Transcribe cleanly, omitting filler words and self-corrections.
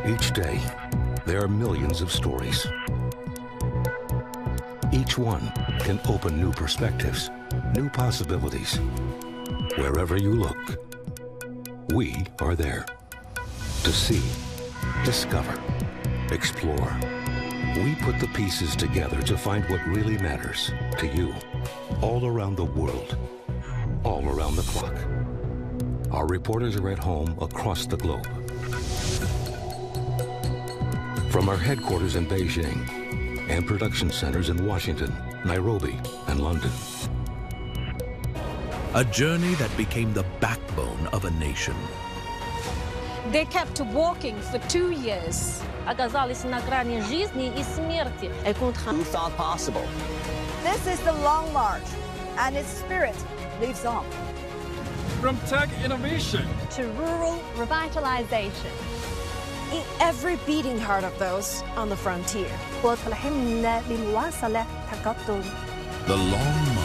Each day, there are millions of stories. Each one can open new perspectives, new possibilities. Wherever you look, we are there to see, discover, explore. We put the pieces together to find what really matters to you, all around the world, all around the clock. Our reporters are at home across the globe. From our headquarters in Beijing and production centers in Washington, Nairobi, and London. A journey that became the backbone of a nation. They kept walking for 2 years. Оказались на грани жизни и смерти. Who thought possible? This is the Long March, and its spirit lives on. From tech innovation to rural revitalization. In every beating heart of those on the frontier. The Long March.